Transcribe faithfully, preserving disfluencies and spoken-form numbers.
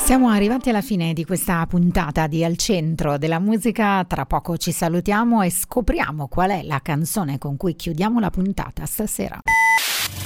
Siamo arrivati alla fine di questa puntata di Al Centro della Musica. Tra poco ci salutiamo e scopriamo qual è la canzone con cui chiudiamo la puntata stasera.